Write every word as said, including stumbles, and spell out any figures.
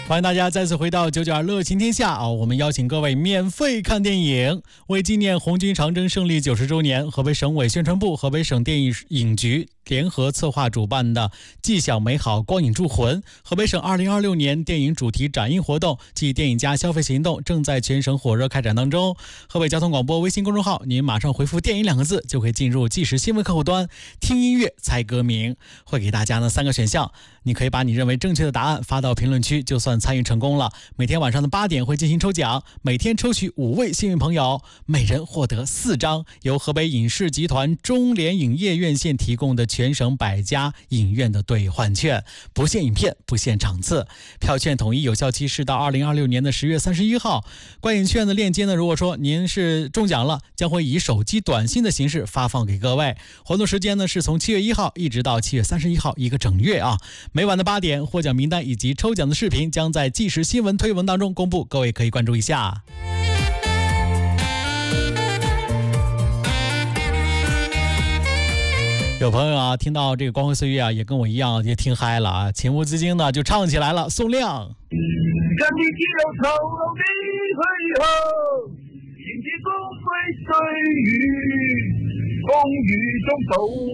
欢迎大家再次回到九九二乐情天下啊！我们邀请各位免费看电影。为纪念红军长征胜利九十周年，河北省委宣传部、河北省电影影局联合策划主办的“既享美好，光影铸魂”河北省二零二六年电影主题展映活动暨电影家消费行动正在全省火热开展当中。河北交通广播微信公众号，您马上回复“电影”两个字，就可以进入即时新闻客户端，听音乐猜歌名，会给大家呢三个选项，你可以把你认为正确的答案发到评论区，就算参与成功了。每天晚上的八点会进行抽奖，每天抽取五位幸运朋友，每人获得四张由河北影视集团中联影业院线提供的全省百家影院的兑换券，不限影片，不限场次，票券统一有效期是到二零二六年的十月三十一号。观影券的链接呢，如果说您是中奖了，将会以手机短信的形式发放给各位。活动时间呢是从七月一号一直到七月三十一号，一个整月啊。每晚的八点，获奖名单以及抽奖的视频将在即时新闻推文当中公布，各位可以关注一下。有朋友啊，听到这个光辉岁月啊，也跟我一样也听嗨了啊，情不自禁的就唱起来了。宋亮， 跟你肌肉透露的配合，迎接光辉岁月，风雨中走。